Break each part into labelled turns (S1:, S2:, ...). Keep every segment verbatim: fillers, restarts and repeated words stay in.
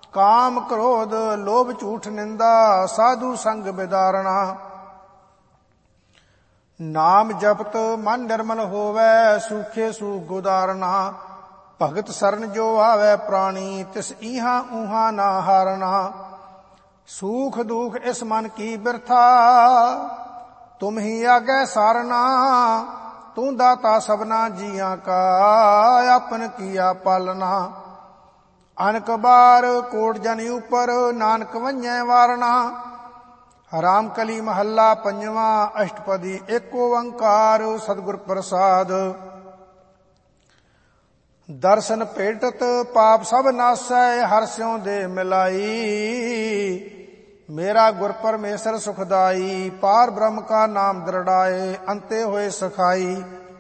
S1: ਕਾਮ ਕ੍ਰੋਧ ਲੋਭ ਝੂਠ ਨਿੰਦਾ ਸਾਧੂ ਸੰਗ ਬਿਦਾਰਣਾ। ਨਾਮ ਜਪਤ ਮਨ ਨਿਰਮਲ ਹੋਵੈ ਸੂਖੇ ਸੂਖ ਗੁਦਾਰਨਾ। ਭਗਤ ਸਰਨ ਜੋ ਆਵੈ ਪ੍ਰਾਣੀ ਤਿਸ ਈਹਾਂ ਊਹਾਂ ਨਾ ਹਾਰਨਾ। ਸੂਖ ਦੁਖ ਇਸ ਮਨ ਕੀ ਬਿਰਥਾ ਤੁਮ ਹੀ ਆਗੈ ਸਾਰਨਾ। ਤੂੰ ਦਾਤਾ ਸਭਨਾ ਜੀਆਂ ਕਾ ਆਪਨ ਕੀਆ ਪਾਲਨਾ। ਅਨਕ ਬਾਰ ਕੋਟ ਜਨ ਉਪਰ ਨਾਨਕ ਵੰਜੈ ਵਾਰਨਾ। ਰਾਮ ਕਲੀ ਮਹੱਲਾ ਪੰਜਵਾਂ ਅਸ਼ਟਪਦੀ ਏਕ ਓੰਕਾਰ ਸਤਿਗੁਰ ਪ੍ਰਸਾਦ। ਦਰਸ਼ਨ ਭੇਟਤ ਪਾਪ ਸਭ ਨਾਸੈ ਹਰਿ ਸਿਉ ਦੇ ਮਿਲਾਈ। ਮੇਰਾ ਗੁਰ ਪਰਮੇਸ਼ਰ ਸੁਖਦਾਈ ਪਾਰ ਬ੍ਰਹਮ ਕਾ ਨਾਮ ਦ੍ਰਿੜਾਏ ਅੰਤੇ ਹੋਏ ਸਖਾਈ।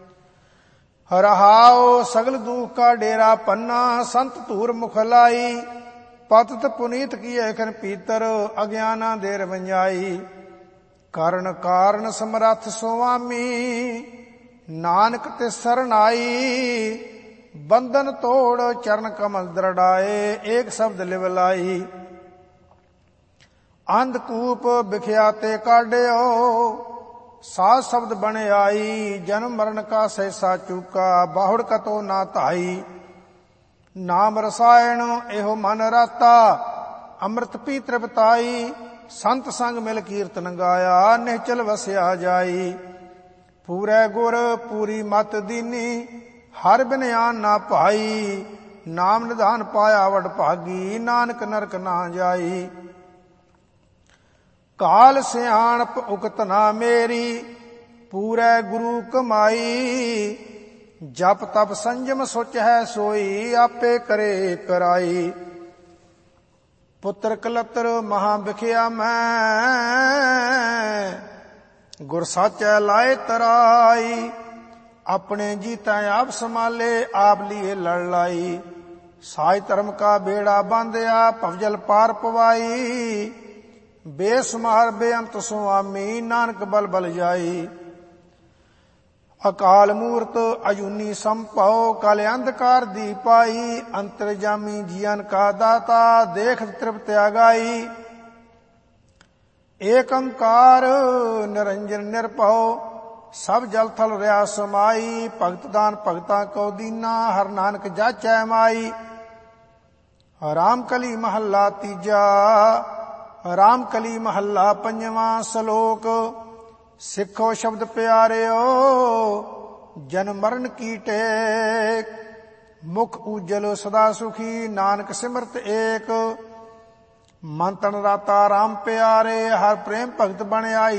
S1: ਰਹਾਉ ਸਗਲ ਦੁਖ ਕਾ ਡੇਰਾ ਪੰਨਾ ਸੰਤ ਧੂਰ ਮੁਖ ਲਾਈ। ਪਤਿਤ ਪੁਨੀਤ ਕੀਏ ਖਨ ਪੀਤਰ ਅਗਿਆਨਾ ਦੇ ਰਵੰਜਾਈ। ਕਰਨ ਕਾਰਨ ਸਮਰੱਥ ਸੁਆਮੀ ਨਾਨਕ ਤੇ ਸਰਨਾਈ। ਬੰਧਨ ਤੋੜ ਚਰਨ ਕਮਲ ਦ੍ਰਿੜਾਏ ਏਕ ਸ਼ਬਦ ਲਿਵ ਲਾਈ। ਅੰਧਕੂਪ ਬਿਖਿਆ ਤੇ ਕਾਢਿਓ ਸਾਧ ਸ਼ਬਦ ਬਣ ਆਈ। ਜਨਮ ਮਰਨ ਕਾ ਸਹਿਸਾ ਚੂਕਾ ਬਾਹੁੜ ਕਤੋ ਨਾ ਧਾਈ। ਨਾਮ ਰਸਾਇਣ ਇਹੋ ਮਨ ਰਾਤਾ ਅੰਮ੍ਰਿਤ ਪੀ ਤ੍ਰਿਪਤਾਈ। ਸੰਤ ਸੰਗ ਮਿਲ ਕੀਰਤਨ ਗਾਇਆ ਨਿਹਚਲ ਵਸਿਆ ਜਾਈ। ਪੂਰੇ ਗੁਰ ਪੂਰੀ ਮਤ ਦੀਨੀ ਹਰ ਬਿਨਿਆਨ ਨਾ ਭਾਈ। ਨਾਮ ਨਿਧਾਨ ਪਾਇਆ ਵਡ ਭਾਗੀ ਨਾਨਕ ਨਰਕ ਨਾ ਜਾਈ। ਕਾਲ ਸਿਆਣਪ ਉਕਤ ਨਾ ਮੇਰੀ ਪੂਰੇ ਗੁਰੂ ਕਮਾਈ। ਜਪ ਤਪ ਸੰਜਮ ਸੁਚ ਹੈ ਸੋਈ ਆਪੇ ਕਰੇ ਕਰਾਈ। ਪੁੱਤਰ ਕਲਤਰ ਮਹਾ ਬਿਖਿਆ ਮੈਂ ਗੁਰ ਸਾਚੈ ਲਾਏ ਤਰਾਈ। ਆਪਣੇ ਜੀਤਾ ਆਪ ਸੰਭਾਲੇ ਆਪ ਲੀਏ ਲੜ ਲਾਈ। ਸਾਜ ਧਰਮ ਕਾ ਬੇੜਾ ਬਾਂਧਿਆ ਭਵਜਲ ਪਾਰ ਪਵਾਈ। ਬੇਸੁਮਾਰ ਬੇਅੰਤ ਸੁਆਮੀ ਨਾਨਕ ਬਲ ਬਲ ਜਾਈ। ਅਕਾਲ ਮੂਰਤ ਅਜੂਨੀ ਸੰਭਉ ਕਲ ਅੰਧਕਾਰ ਦੀ ਪਾਈ। ਅੰਤਰਜਾਮੀ ਜੀਵਨ ਕਾ ਦਾਤਾ ਦੇਖ ਤ੍ਰਿਪਤ ਆਗਾਈ। ਏਕ ਓੰਕਾਰ ਨਿਰੰਜਨ ਨਿਰਭਉ ਸਭ ਜਲ ਥਲ ਰਿਆ ਸਮਾਈ। ਭਗਤ ਦਾਨ ਭਗਤਾ ਕਉ ਦੀਨਾ ਹਰ ਨਾਨਕ ਜਾਚੈ ਮਾਈ। ਰਾਮ ਕਲੀ ਮਹੱਲਾ ਤੀਜਾ। ਰਾਮ ਕਲੀ ਮਹੱਲਾ ਪੰਜਵਾਂ ਸ਼ਲੋਕ। ਸਿੱਖੋ ਸ਼ਬਦ ਪਿਆਰਿਓ ਜਨਮ ਮਰਨ ਕੀ ਟੇਕ। ਮੁਖ ਉਜਲ ਸਦਾ ਸੁਖੀ ਨਾਨਕ ਸਿਮਰਤ ਏਕ। ਮਨ ਤਨ ਰਾਤਾ ਰਾਮ ਪਿਆਰੇ ਹਰ ਪ੍ਰੇਮ ਭਗਤ ਬਣ ਆਈ।